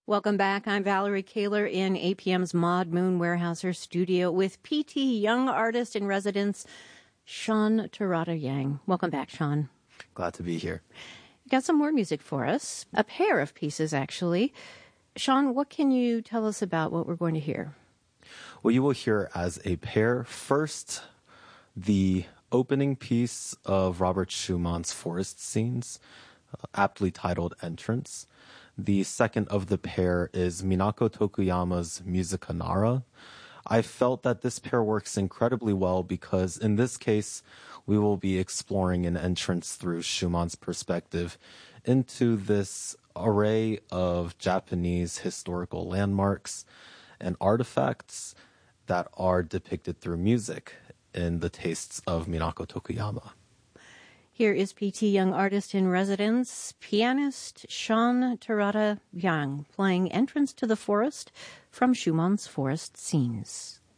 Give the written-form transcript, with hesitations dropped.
Welcome back. I'm Valerie Kaler in APM's Maud Moon Warehouser studio with PT Young Artist in Residence, Sean Terada Yang. Welcome back, Sean. Glad to be here. You got some more music for us, a pair of pieces, actually. Sean, what can you tell us about what we're going to hear? Well, you will hear as a pair. First, the opening piece of Robert Schumann's Forest Scenes, aptly titled Entrance. The second of the pair is Minako Tokuyama's Musica Nara. I felt that this pair works incredibly well because in this case, we will be exploring an entrance through Schumann's perspective into this array of Japanese historical landmarks and artifacts that are depicted through music in the tastes of Minako Tokuyama. Here is PT Young Artist in Residence, pianist Sean Terada Yang, playing Entrance to the Forest from Schumann's Forest Scenes.